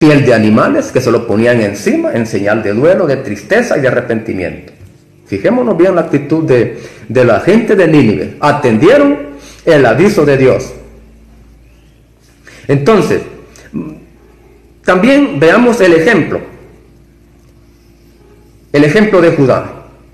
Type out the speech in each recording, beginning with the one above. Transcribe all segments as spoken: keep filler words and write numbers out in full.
piel de animales que se lo ponían encima en señal de duelo, de tristeza y de arrepentimiento. Fijémonos bien la actitud de, de la gente de Nínive. Atendieron el aviso de Dios. Entonces, también veamos el ejemplo. El ejemplo de Judá.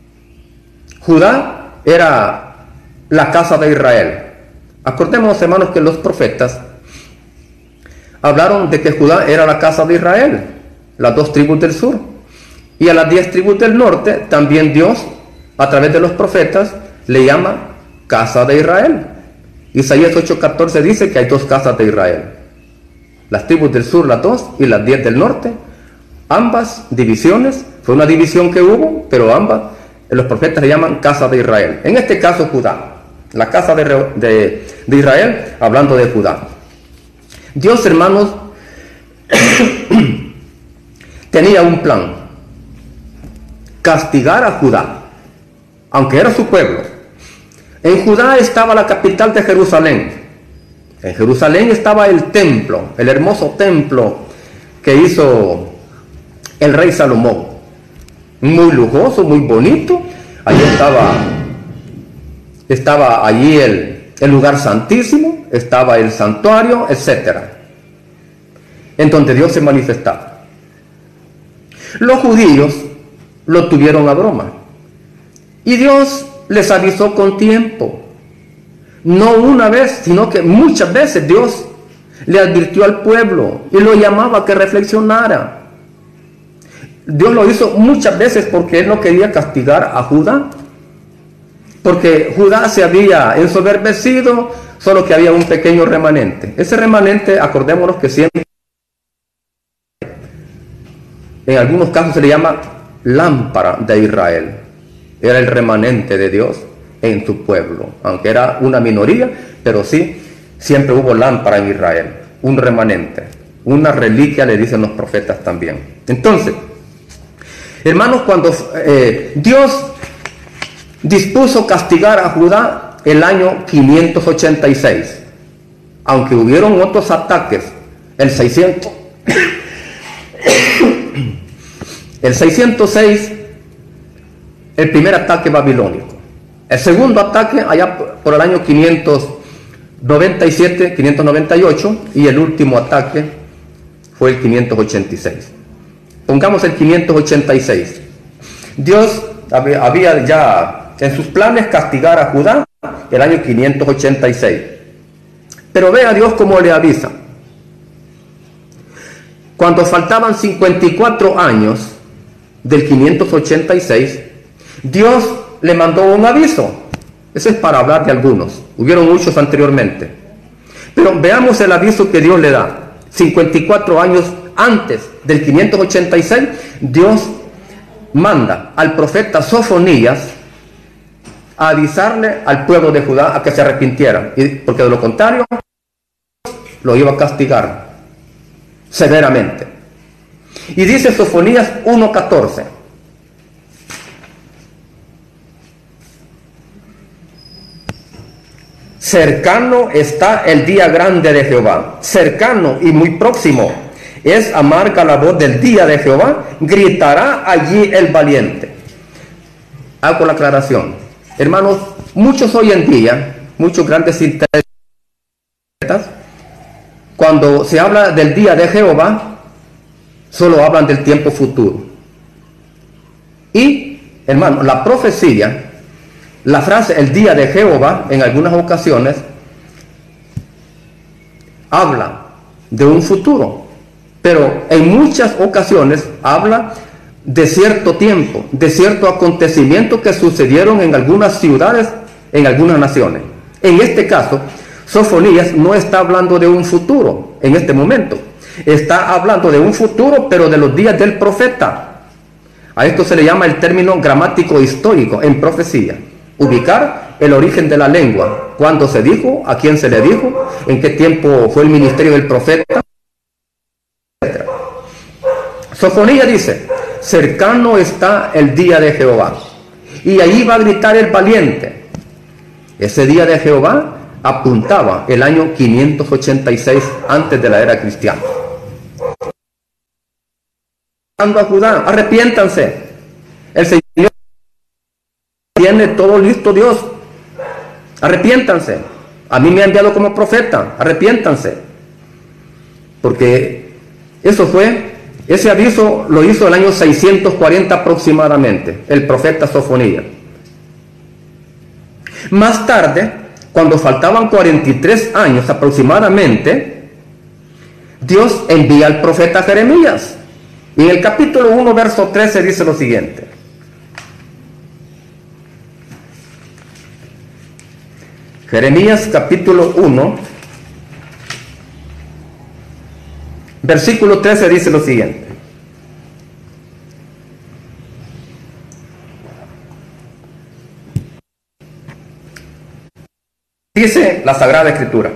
Judá era la casa de Israel. Acordémonos, hermanos, que los profetas hablaron de que Judá era la casa de Israel, las dos tribus del sur. Y a las diez tribus del norte, también Dios, a través de los profetas, le llama casa de Israel. Isaías ocho catorce dice que hay dos casas de Israel. Las tribus del sur, las dos, y las diez del norte. Ambas divisiones, fue una división que hubo, pero ambas, los profetas le llaman casa de Israel. En este caso, Judá. La casa de, de, de Israel, hablando de Judá. Dios, hermanos, tenía un plan: castigar a Judá, aunque era su pueblo. En Judá estaba la capital de Jerusalén. En Jerusalén estaba el templo, el hermoso templo que hizo el rey Salomón. Muy lujoso, muy bonito. Allí estaba, estaba allí el, el lugar santísimo, estaba el santuario, etcétera, en donde Dios se manifestaba. Los judíos lo tuvieron a broma, y Dios les avisó con tiempo. No una vez, sino que muchas veces Dios le advirtió al pueblo y lo llamaba a que reflexionara. Dios lo hizo muchas veces porque Él no quería castigar a Judá, porque Judá se había ensoberbecido, solo que había un pequeño remanente. Ese remanente, acordémonos que siempre, en algunos casos se le llama lámpara de Israel. Era el remanente de Dios en su pueblo, aunque era una minoría, pero sí, siempre hubo lámpara en Israel, un remanente, una reliquia, le dicen los profetas también. Entonces, hermanos, cuando eh, Dios dispuso castigar a Judá el año quinientos ochenta y seis, aunque hubieron otros ataques, el seiscientos, el seiscientos seis, el primer ataque babilónico, el segundo ataque allá por el año quinientos noventa y siete, quinientos noventa y ocho, y el último ataque fue el quinientos ochenta y seis. Pongamos el quinientos ochenta y seis. Dios había, había ya en sus planes castigar a Judá el año quinientos ochenta y seis. Pero vea Dios cómo le avisa. Cuando faltaban cincuenta y cuatro años del quinientos ochenta y seis, Dios le mandó un aviso. Ese es para hablar de algunos. Hubieron muchos anteriormente. Pero veamos el aviso que Dios le da. cincuenta y cuatro años antes del quinientos ochenta y seis, Dios manda al profeta Sofonías a avisarle al pueblo de Judá a que se arrepintieran, porque de lo contrario lo iba a castigar severamente. Y dice Sofonías uno catorce: cercano está el día grande de Jehová, cercano y muy próximo es amarga la voz del día de Jehová, gritará allí el valiente. Hago la aclaración, hermanos, muchos hoy en día, muchos grandes intérpretes, cuando se habla del día de Jehová, solo hablan del tiempo futuro. Y, hermano, la profecía, la frase el día de Jehová, en algunas ocasiones, habla de un futuro, pero en muchas ocasiones habla de cierto tiempo, de cierto acontecimiento que sucedieron en algunas ciudades, en algunas naciones. En este caso, Sofonías no está hablando de un futuro en este momento, está hablando de un futuro, pero de los días del profeta. A esto se le llama el término gramático histórico en profecía: ubicar el origen de la lengua, cuándo se dijo, a quién se le dijo, en qué tiempo fue el ministerio del profeta, etcétera. Sofonías dice: cercano está el día de Jehová, y allí va a gritar el valiente. Ese día de Jehová apuntaba el año quinientos ochenta y seis antes de la era cristiana. a Judá, arrepiéntanse. El Señor tiene todo listo, Dios. Arrepiéntanse. A mí me ha enviado como profeta, arrepiéntanse. Porque eso fue, ese aviso lo hizo el año seiscientos cuarenta aproximadamente, el profeta Sofonías. Más tarde, cuando faltaban cuarenta y tres años aproximadamente, Dios envía al profeta Jeremías. Y en el capítulo uno, verso trece dice lo siguiente. Jeremías capítulo uno, versículo trece dice lo siguiente. Dice la Sagrada Escritura.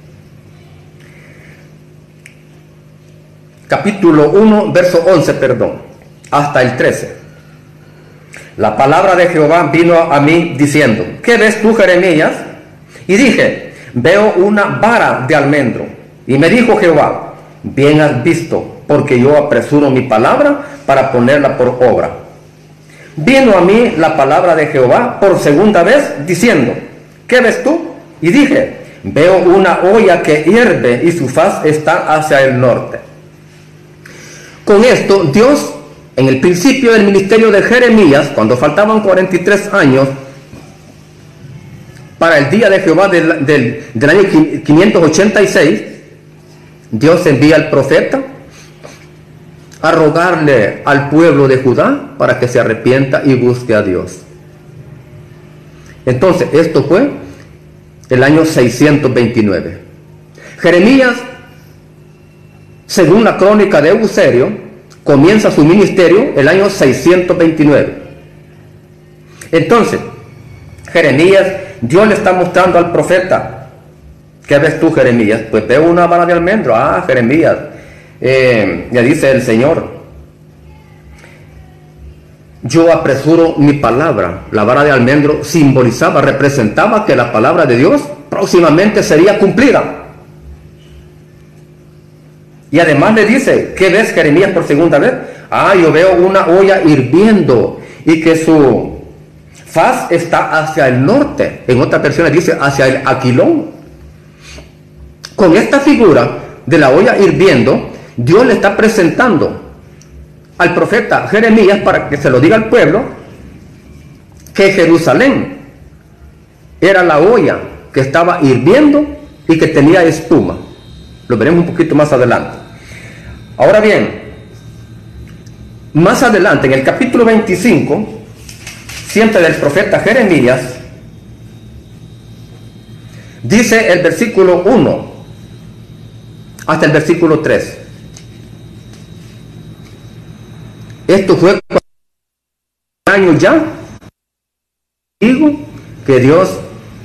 Capítulo uno, verso once, perdón, hasta el trece. La palabra de Jehová vino a mí diciendo, ¿qué ves tú, Jeremías? Y dije, veo una vara de almendro. Y me dijo Jehová, bien has visto, porque yo apresuro mi palabra para ponerla por obra. Vino a mí la palabra de Jehová por segunda vez, diciendo, ¿qué ves tú? Y dije, veo una olla que hierve y su faz está hacia el norte. Con esto, Dios, en el principio del ministerio de Jeremías, cuando faltaban cuarenta y tres años, para el día de Jehová del, del, del año quinientos ochenta y seis, Dios envía al profeta a rogarle al pueblo de Judá para que se arrepienta y busque a Dios. Entonces, esto fue el año seiscientos veintinueve. Jeremías, según la crónica de Euserio, comienza su ministerio el año seiscientos veintinueve. Entonces, Jeremías, Dios le está mostrando al profeta, ¿qué ves tú, Jeremías? Pues veo una vara de almendro. Ah, Jeremías, eh, ya dice el Señor, yo apresuro mi palabra. La vara de almendro simbolizaba, representaba que la palabra de Dios próximamente sería cumplida. Y además le dice, ¿qué ves, Jeremías, por segunda vez? Ah, yo veo una olla hirviendo y que su faz está hacia el norte. En otras versiones dice hacia el aquilón. Con esta figura de la olla hirviendo, Dios le está presentando al profeta Jeremías para que se lo diga al pueblo que Jerusalén era la olla que estaba hirviendo y que tenía espuma. Lo veremos un poquito más adelante. Ahora bien, más adelante en el capítulo veinticinco, siempre del profeta Jeremías, dice el versículo uno hasta el versículo tres. Esto fue años ya, digo que Dios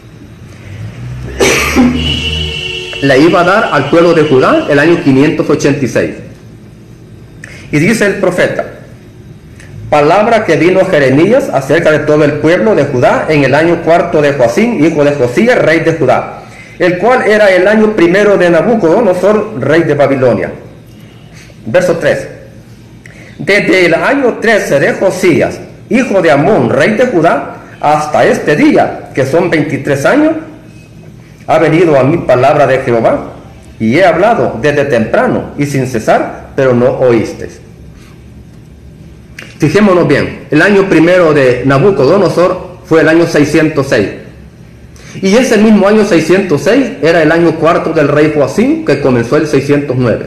le iba a dar al pueblo de Judá el año quinientos ochenta y seis. Y dice el profeta, palabra que vino Jeremías acerca de todo el pueblo de Judá en el año cuarto de Joacim, hijo de Josías, rey de Judá, el cual era el año primero de Nabucodonosor, rey de Babilonia. Verso tres. Desde el año trece de Josías, hijo de Amón, rey de Judá, hasta este día, que son veintitrés años, ha venido a mí palabra de Jehová, y he hablado desde temprano y sin cesar, pero no oísteis. Fijémonos bien, el año primero de Nabucodonosor fue el año seiscientos seis. Y ese mismo año seiscientos seis era el año cuarto del rey Joacim, que comenzó el seiscientos nueve.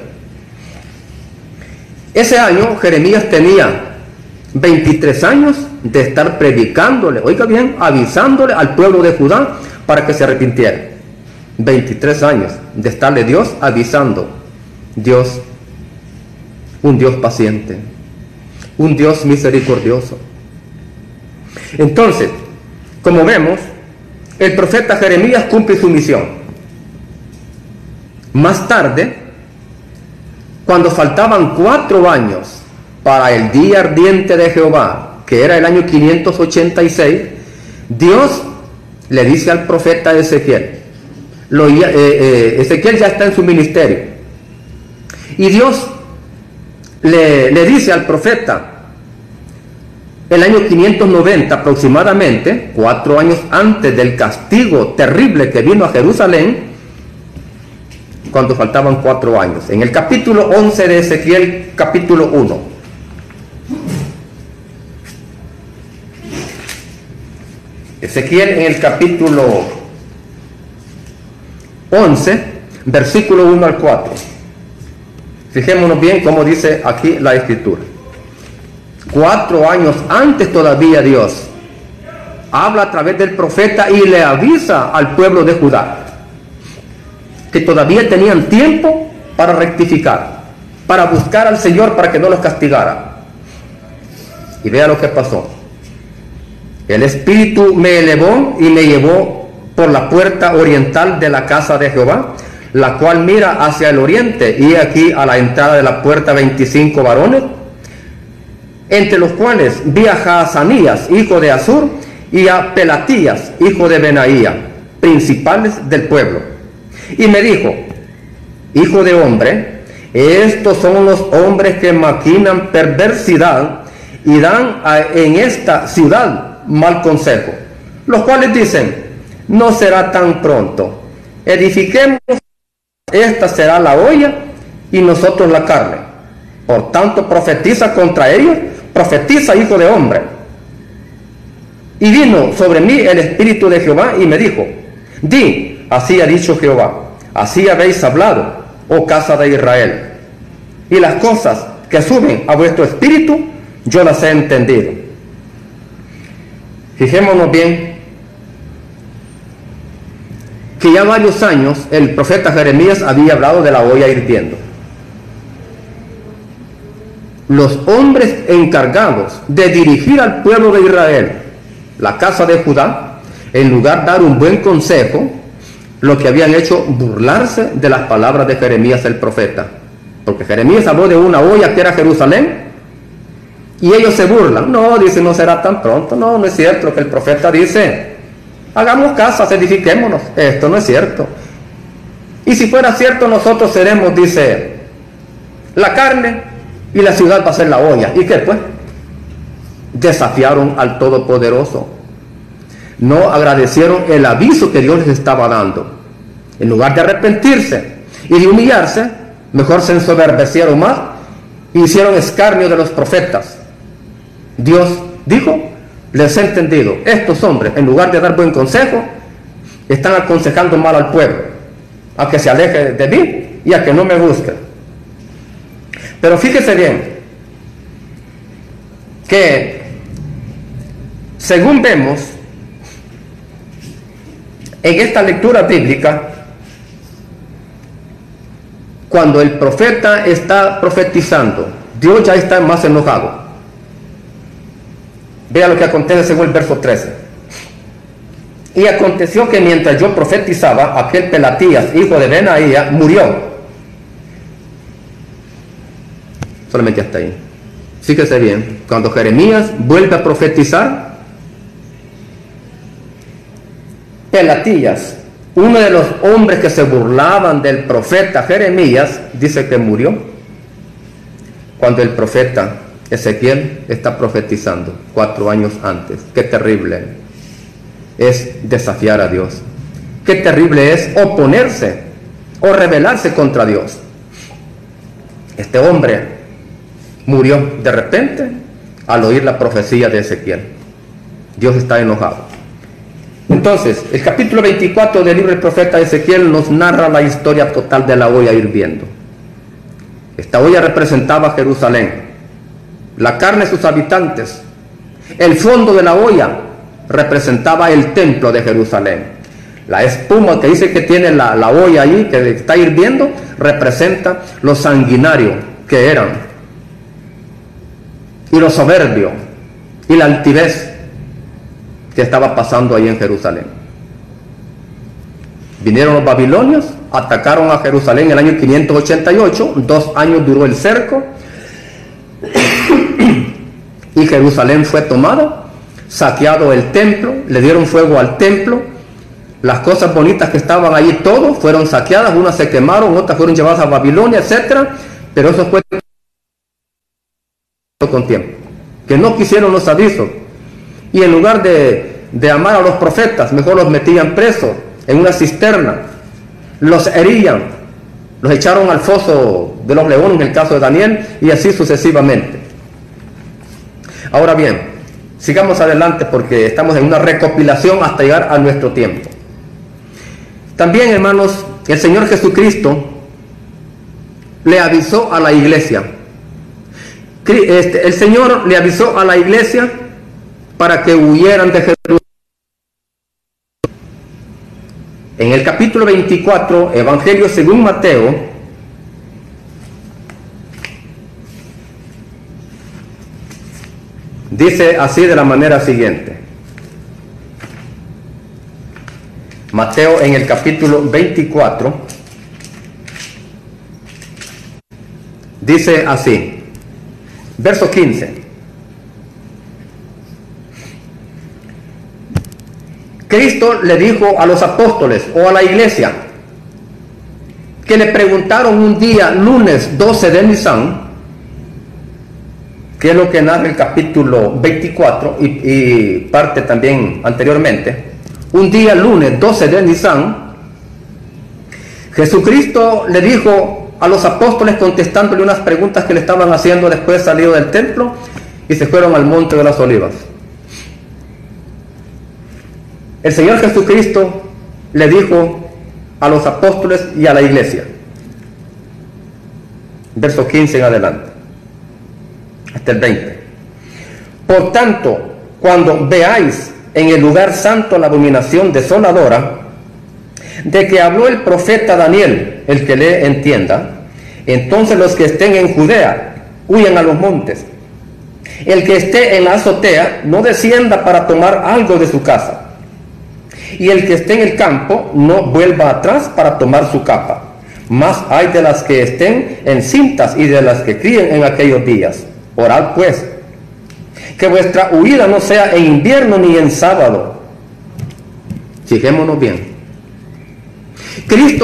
Ese año Jeremías tenía veintitrés años de estar predicándole, oiga bien, avisándole al pueblo de Judá para que se arrepintiera. veintitrés años de estarle Dios avisando. Dios, un Dios paciente, un Dios misericordioso. Entonces, como vemos, el profeta Jeremías cumple su misión. Más tarde, cuando faltaban cuatro años para el día ardiente de Jehová, que era el año quinientos ochenta y seis, Dios le dice al profeta Ezequiel, lo, eh, eh, Ezequiel ya está en su ministerio, y Dios le, le dice al profeta, el año quinientos noventa aproximadamente, cuatro años antes del castigo terrible que vino a Jerusalén, cuando faltaban cuatro años. En el capítulo once de Ezequiel, capítulo uno. Ezequiel en el capítulo once, versículo uno al cuatro. Fijémonos bien cómo dice aquí la escritura. Cuatro años antes todavía Dios habla a través del profeta y le avisa al pueblo de Judá que todavía tenían tiempo para rectificar, para buscar al Señor para que no los castigara. Y vea lo que pasó. El Espíritu me elevó y me llevó por la puerta oriental de la casa de Jehová, la cual mira hacia el oriente, y aquí a la entrada de la puerta veinticinco varones, entre los cuales vi a Jaazanías, hijo de Azur, y a Pelatías, hijo de Benaía, principales del pueblo. Y me dijo, hijo de hombre, estos son los hombres que maquinan perversidad y dan a, en esta ciudad mal consejo, los cuales dicen, no será tan pronto, edifiquemos, esta será la olla y nosotros la carne. Por tanto profetiza contra ellos, profetiza, hijo de hombre. Y vino sobre mí el Espíritu de Jehová y me dijo, di, así ha dicho Jehová, así habéis hablado, oh casa de Israel, y las cosas que suben a vuestro espíritu, yo las he entendido. Fijémonos bien que ya varios años el profeta Jeremías había hablado de la olla hirviendo. Los hombres encargados de dirigir al pueblo de Israel, la casa de Judá, en lugar de dar un buen consejo, lo que habían hecho burlarse de las palabras de Jeremías el profeta, porque Jeremías habló de una olla que era Jerusalén, y ellos se burlan. No, dice, no será tan pronto. No, no es cierto lo que el profeta dice. Hagamos casas, edifiquémonos. Esto no es cierto. Y si fuera cierto, nosotros seremos, dice, la carne, y la ciudad va a ser la olla. ¿Y qué pues? Desafiaron al Todopoderoso. No agradecieron el aviso que Dios les estaba dando. En lugar de arrepentirse y de humillarse, mejor se ensoberbecieron más y hicieron escarnio de los profetas. Dios dijo, les he entendido, estos hombres, en lugar de dar buen consejo, están aconsejando mal al pueblo, a que se aleje de mí y a que no me busque. Pero fíjese bien, que según vemos en esta lectura bíblica, cuando el profeta está profetizando, Dios ya está más enojado. Vea lo que acontece según el verso trece. Y aconteció que mientras yo profetizaba, aquel Pelatías, hijo de Benaía, murió. Solamente hasta ahí. Fíjese bien, cuando Jeremías vuelve a profetizar, Pelatías, uno de los hombres que se burlaban del profeta Jeremías, dice que murió cuando el profeta Ezequiel está profetizando cuatro años antes. Qué terrible es desafiar a Dios. Qué terrible es oponerse o rebelarse contra Dios. Este hombre murió de repente al oír la profecía de Ezequiel. Dios está enojado. Entonces, el capítulo veinticuatro del libro del profeta Ezequiel nos narra la historia total de la olla hirviendo. Esta olla representaba a Jerusalén, la carne de sus habitantes. El fondo de la olla representaba el templo de Jerusalén. La espuma que dice que tiene la, la olla allí, que está hirviendo, representa lo sanguinario que eran, y lo soberbio, y la altivez que estaba pasando ahí en Jerusalén. Vinieron los babilonios, atacaron a Jerusalén en el año quinientos ochenta y ocho, dos años duró el cerco, y Jerusalén fue tomada, saqueado el templo, le dieron fuego al templo, las cosas bonitas que estaban allí, todo fueron saqueadas, unas se quemaron, otras fueron llevadas a Babilonia, etcétera, pero eso fue con tiempo, que no quisieron los avisos, y en lugar de, de amar a los profetas, mejor los metían presos en una cisterna, los herían, los echaron al foso de los leones en el caso de Daniel, y así sucesivamente. Ahora bien, sigamos adelante porque estamos en una recopilación hasta llegar a nuestro tiempo. También, hermanos, el Señor Jesucristo le avisó a la iglesia. Este, el Señor le avisó a la iglesia para que huyeran de Jerusalén. En el capítulo veinticuatro, Evangelio según Mateo, dice así de la manera siguiente. Mateo en el capítulo veinticuatro, dice así, verso quince. Cristo le dijo a los apóstoles o a la iglesia que le preguntaron un día, lunes doce de Nisan, que es lo que narra el capítulo veinticuatro y, y parte también anteriormente. Un día lunes doce de Nisan, Jesucristo le dijo a los apóstoles contestándole unas preguntas que le estaban haciendo después de salir del templo, y se fueron al monte de las olivas. El Señor Jesucristo le dijo a los apóstoles y a la iglesia, verso quince en adelante, hasta el veinte. Por tanto, cuando veáis en el lugar santo la abominación desoladora, de que habló el profeta Daniel, el que le entienda, entonces los que estén en Judea huyan a los montes. El que esté en la azotea no descienda para tomar algo de su casa. Y el que esté en el campo no vuelva atrás para tomar su capa. Más hay de las que estén encintas y de las que críen en aquellos días. Orad pues, que vuestra huida no sea en invierno ni en sábado. Fijémonos bien. Cristo,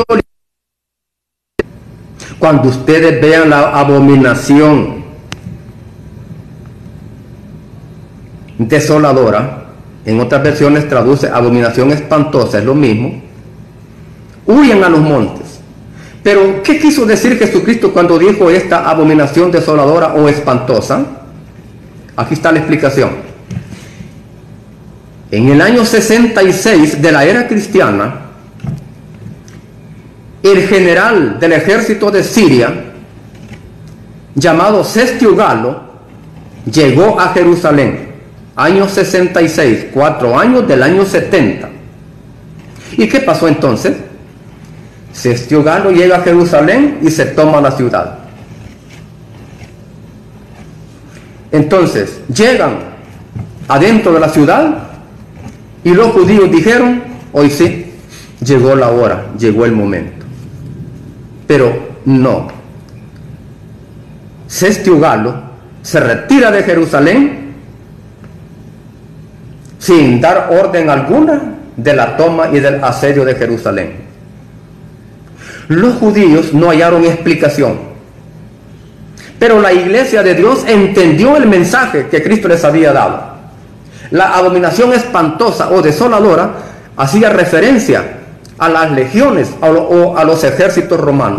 cuando ustedes vean la abominación desoladora, en otras versiones traduce abominación espantosa, es lo mismo, huyen a los montes. Pero, ¿qué quiso decir Jesucristo cuando dijo esta abominación desoladora o espantosa? Aquí está la explicación. En el año sesenta y seis de la era cristiana, el general del ejército de Siria, llamado Cestio Galo, llegó a Jerusalén. Año sesenta y seis, cuatro años del año setenta. ¿Y qué pasó entonces? Cestio Galo llega a Jerusalén y se toma la ciudad. Entonces, llegan adentro de la ciudad y los judíos dijeron, hoy sí, llegó la hora, llegó el momento. Pero no. Cestio Galo se retira de Jerusalén sin dar orden alguna de la toma y del asedio de Jerusalén. Los judíos no hallaron explicación, pero la iglesia de Dios entendió el mensaje que Cristo les había dado. La abominación espantosa o desoladora hacía referencia a las legiones o a los ejércitos romanos,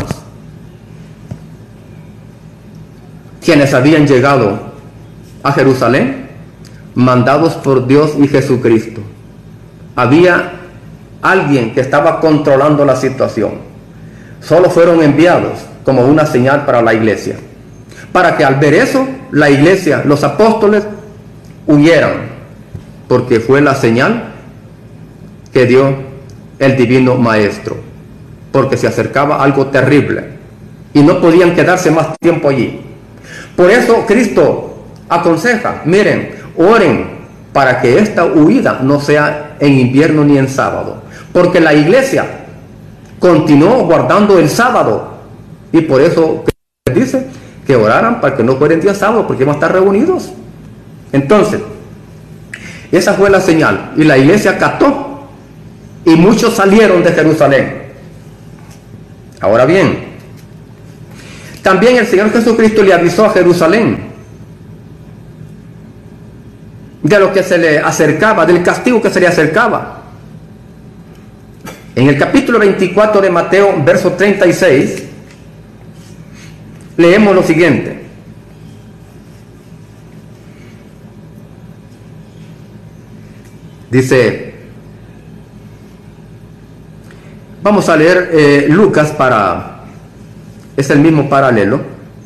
quienes habían llegado a Jerusalén mandados por Dios y Jesucristo. Había alguien que estaba controlando la situación. Solo fueron enviados como una señal para la iglesia, para que al ver eso, la iglesia, los apóstoles, huyeran, porque fue la señal que dio el divino maestro, porque se acercaba algo terrible y no podían quedarse más tiempo allí. Por eso Cristo aconseja, miren, oren para que esta huida no sea en invierno ni en sábado, porque la iglesia continuó guardando el sábado, y por eso dice que oraran para que no fuera en día sábado, porque iban a estar reunidos. Entonces, esa fue la señal, y la iglesia acató, y muchos salieron de Jerusalén. Ahora bien, también el Señor Jesucristo le avisó a Jerusalén de lo que se le acercaba, del castigo que se le acercaba. En el capítulo veinticuatro de Mateo, verso treinta y seis, leemos lo siguiente. Dice, vamos a leer eh, Lucas para, es el mismo paralelo.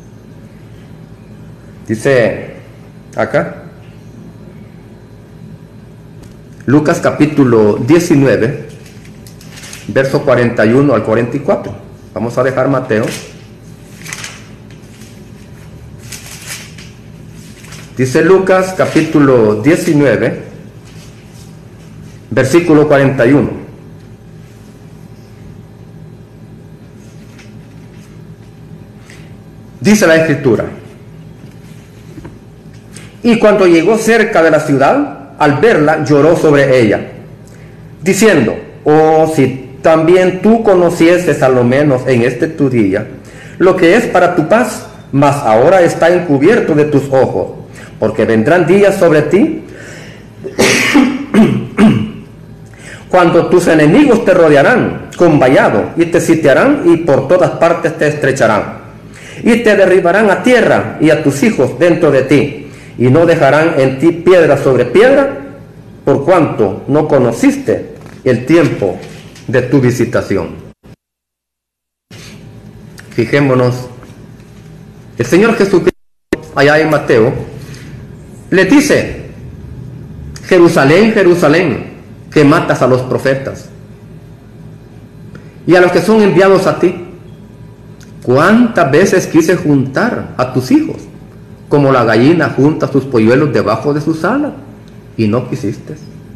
Dice acá, Lucas capítulo diecinueve, verso cuarenta y uno al cuarenta y cuatro. Vamos a dejar Mateo. Dice Lucas capítulo diecinueve, versículo cuarenta y uno. Dice la Escritura: y cuando llegó cerca de la ciudad, al verla, lloró sobre ella, diciendo: oh, si también tú conocieses a lo menos en este tu día lo que es para tu paz, mas ahora está encubierto de tus ojos, porque vendrán días sobre ti cuando tus enemigos te rodearán con vallado y te sitiarán y por todas partes te estrecharán y te derribarán a tierra y a tus hijos dentro de ti, y no dejarán en ti piedra sobre piedra, por cuanto no conociste el tiempo de tu visitación. Fijémonos, el Señor Jesucristo allá en Mateo les dice: Jerusalén, Jerusalén, que matas a los profetas y a los que son enviados a ti. ¿Cuántas veces quise juntar a tus hijos como la gallina junta sus polluelos debajo de sus alas, y no quisiste?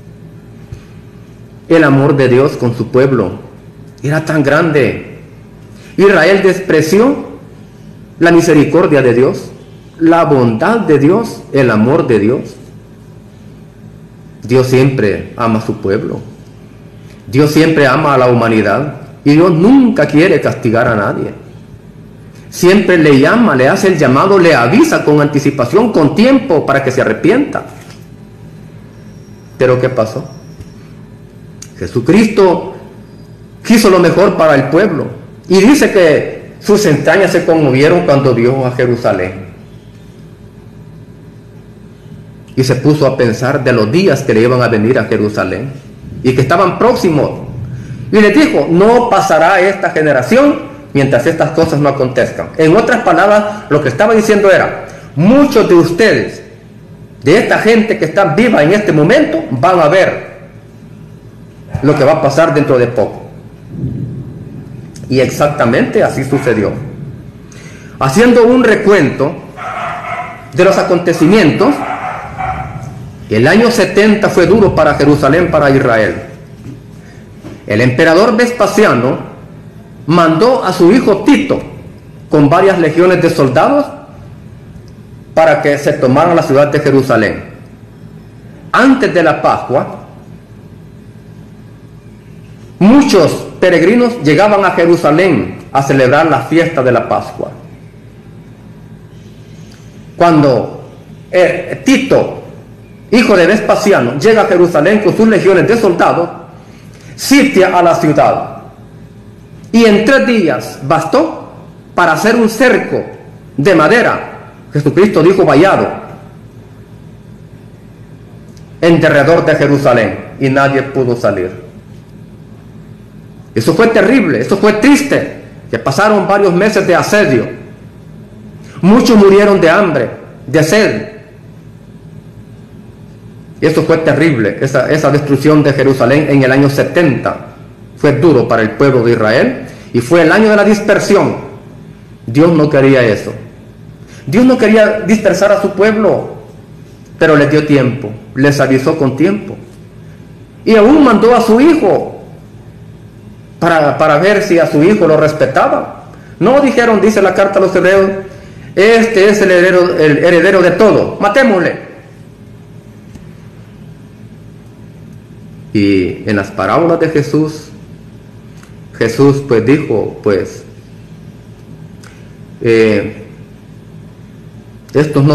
El amor de Dios con su pueblo era tan grande. Israel despreció la misericordia de Dios, la bondad de Dios, el amor de Dios. Dios siempre ama a su pueblo. Dios siempre ama a la humanidad. Y Dios nunca quiere castigar a nadie. Siempre le llama, le hace el llamado, le avisa con anticipación, con tiempo, para que se arrepienta. Pero ¿qué pasó? Jesucristo quiso lo mejor para el pueblo. Y dice que sus entrañas se conmovieron cuando vio a Jerusalén. Y se puso a pensar de los días que le iban a venir a Jerusalén y que estaban próximos. Y les dijo: no pasará esta generación mientras estas cosas no acontezcan. En otras palabras, lo que estaba diciendo era: muchos de ustedes, de esta gente que está viva en este momento, van a ver lo que va a pasar dentro de poco. Y exactamente así sucedió. Haciendo un recuento de los acontecimientos, el año setenta fue duro para Jerusalén, para Israel. El emperador Vespasiano mandó a su hijo Tito con varias legiones de soldados para que se tomaran la ciudad de Jerusalén. Antes de la Pascua, muchos peregrinos llegaban a Jerusalén a celebrar la fiesta de la Pascua. Cuando eh, Tito, hijo de Vespasiano, llega a Jerusalén con sus legiones de soldados, sitia a la ciudad. Y en tres días bastó para hacer un cerco de madera, Jesucristo dijo vallado, en derredor de Jerusalén, y nadie pudo salir. Eso fue terrible, eso fue triste, que pasaron varios meses de asedio. Muchos murieron de hambre, de sed. Y eso fue terrible, esa, esa destrucción de Jerusalén en el año setenta. Fue duro para el pueblo de Israel y fue el año de la dispersión. Dios no quería eso. Dios no quería dispersar a su pueblo, pero les dio tiempo, les avisó con tiempo. Y aún mandó a su hijo para, para ver si a su hijo lo respetaba. No dijeron, dice la carta a los hebreos, este es el heredero, el heredero de todo, matémosle. Y en las parábolas de Jesús, Jesús pues dijo, pues, eh, estos no